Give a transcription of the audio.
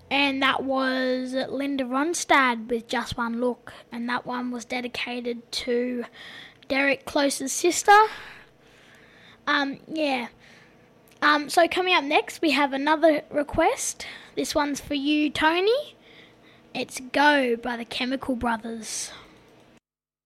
And that was Linda Ronstadt with Just One Look. And that one was dedicated to Derek Close's sister. So coming up next, we have another request. This one's for you, Tony. It's Go by the Chemical Brothers.